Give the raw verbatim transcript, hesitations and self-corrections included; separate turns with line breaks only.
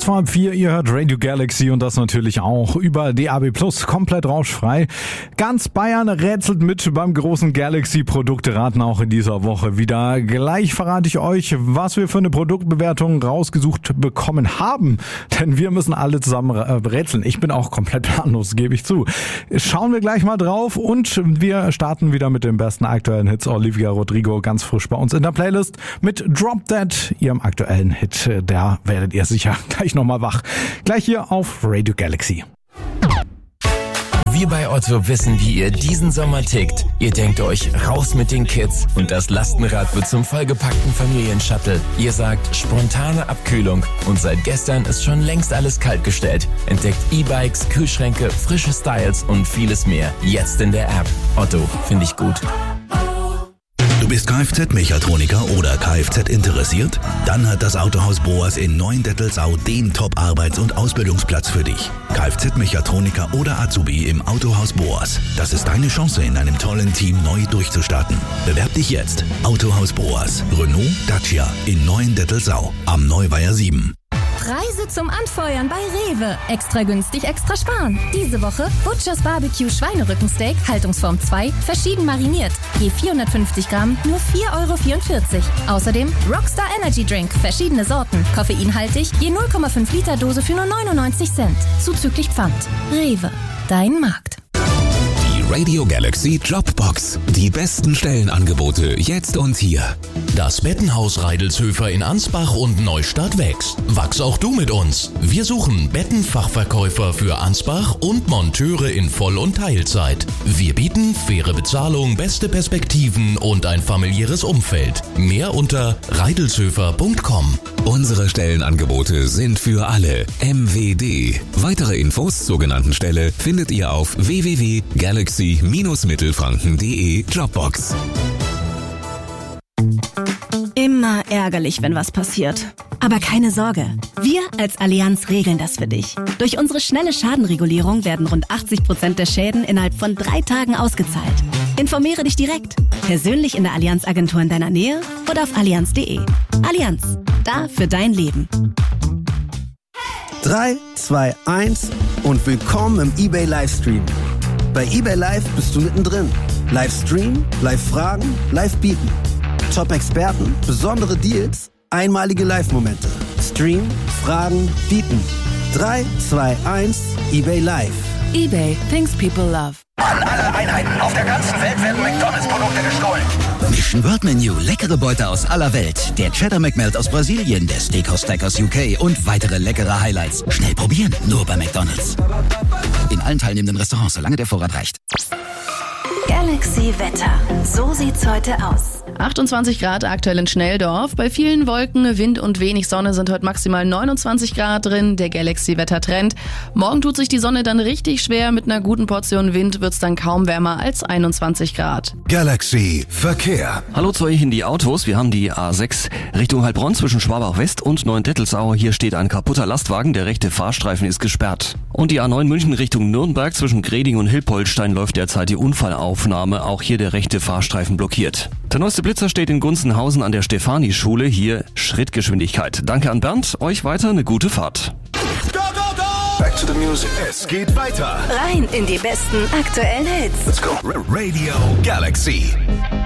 Kurz vor halb vier, ihr hört Radio Galaxy und das natürlich auch über D A B Plus, komplett rauschfrei. Ganz Bayern rätselt mit beim großen Galaxy-Produkteraten auch in dieser Woche wieder. Gleich verrate ich euch, was wir für eine Produktbewertung rausgesucht bekommen haben, denn wir müssen alle zusammen rätseln. Ich bin auch komplett planlos, gebe ich zu. Schauen wir gleich mal drauf und wir starten wieder mit den besten aktuellen Hits. Olivia Rodrigo ganz frisch bei uns in der Playlist mit Drop Dead, ihrem aktuellen Hit. Da werdet ihr sicher gleich nochmal wach. Gleich hier auf Radio Galaxy.
Wir bei Otto wissen, wie ihr diesen Sommer tickt. Ihr denkt euch, raus mit den Kids und das Lastenrad wird zum vollgepackten Familienshuttle. Ihr sagt, spontane Abkühlung und seit gestern ist schon längst alles kaltgestellt. Entdeckt E-Bikes, Kühlschränke, frische Styles und vieles mehr. Jetzt in der App. Otto, finde ich gut.
Du bist Kfz-Mechatroniker oder Kfz interessiert? Dann hat das Autohaus Boas in Neuendettelsau den Top-Arbeits- und Ausbildungsplatz für dich. Kfz-Mechatroniker oder Azubi im Autohaus Boas. Das ist deine Chance, in einem tollen Team neu durchzustarten. Bewerb dich jetzt. Autohaus Boas. Renault Dacia in Neuendettelsau am Neuweiher sieben.
Preise zum Anfeuern bei Rewe. Extra günstig, extra sparen. Diese Woche Butchers Barbecue Schweinerückensteak, Haltungsform zwei, verschieden mariniert. Je vierhundertfünfzig Gramm, nur vier Euro vierundvierzig. Außerdem Rockstar Energy Drink, verschiedene Sorten. Koffeinhaltig, je null Komma fünf Liter Dose für nur neunundneunzig Cent. Zuzüglich Pfand. Rewe, dein Markt.
Radio Galaxy Jobbox. Die besten Stellenangebote jetzt und hier.
Das Bettenhaus Reidelshöfer in Ansbach und Neustadt wächst. Wachs auch du mit uns. Wir suchen Bettenfachverkäufer für Ansbach und Monteure in Voll- und Teilzeit. Wir bieten faire Bezahlung, beste Perspektiven und ein familiäres Umfeld. Mehr unter reidelshöfer punkt com.
Unsere Stellenangebote sind für alle. M W D. Weitere Infos zur genannten Stelle findet ihr auf w w w punkt galaxy Mittelfranken punkt de Jobbox.
Immer ärgerlich, wenn was passiert. Aber keine Sorge, wir als Allianz regeln das für dich. Durch unsere schnelle Schadenregulierung werden rund achtzig Prozent der Schäden innerhalb von drei Tagen ausgezahlt. Informiere dich direkt, persönlich in der Allianz-Agentur in deiner Nähe oder auf allianz punkt de. Allianz, da für dein Leben.
drei, zwei, eins und willkommen im eBay Livestream. Bei eBay Live bist du mittendrin. Livestream, Live-Fragen, Live-Bieten. Top-Experten, besondere Deals, einmalige Live-Momente. Stream, Fragen, Bieten. drei, zwei, eins, eBay Live.
eBay, things people love.
An alle Einheiten auf der ganzen Welt werden McDonalds-Produkte gestohlen.
Mission World Menu, leckere Beute aus aller Welt. Der Cheddar McMelt aus Brasilien, der Steakhouse Stack aus U K und weitere leckere Highlights. Schnell probieren, nur bei McDonalds. In allen teilnehmenden Restaurants, solange der Vorrat reicht.
Galaxy Wetter. So sieht's heute aus.
achtundzwanzig Grad aktuell in Schnelldorf. Bei vielen Wolken, Wind und wenig Sonne sind heute maximal neunundzwanzig Grad drin. Der Galaxy-Wetter-Trend. Morgen tut sich die Sonne dann richtig schwer. Mit einer guten Portion Wind wird's dann kaum wärmer als einundzwanzig Grad.
Galaxy Verkehr.
Hallo zu euch in die Autos. Wir haben die A sechs Richtung Heilbronn zwischen Schwabach West und Neuendettelsau. Hier steht ein kaputter Lastwagen. Der rechte Fahrstreifen ist gesperrt. Und die A neun München Richtung Nürnberg zwischen Greding und Hilpoltstein läuft derzeit die Unfallaufnahme. Auch hier der rechte Fahrstreifen blockiert. Der neueste Blitzer steht in Gunzenhausen an der Stefani-Schule. Hier Schrittgeschwindigkeit. Danke an Bernd. Euch weiter eine gute Fahrt.
Go, go, go! Back to the music. Es geht weiter.
Rein in die besten aktuellen Hits.
Let's go. Radio Galaxy.